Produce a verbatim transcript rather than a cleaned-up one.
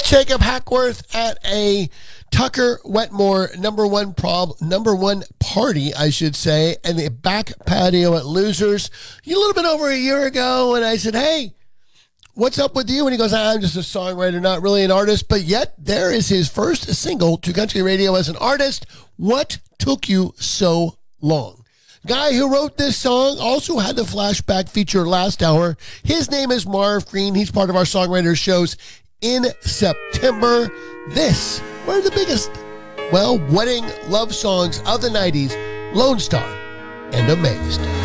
Jacob Hackworth at a Tucker Wetmore number one prob number one party, I should say, and the back patio at Losers a little bit over a year ago. And I said, hey, what's up with you? And he goes, I'm just a songwriter, not really an artist. But yet there is his first single to country radio as an artist. What took you so long? Guy who wrote this song also had the flashback feature last hour. His name is Marv Green. He's part of our songwriter shows in September. This, one of the biggest, well, wedding love songs of the nineties, Lone Star and Amazed.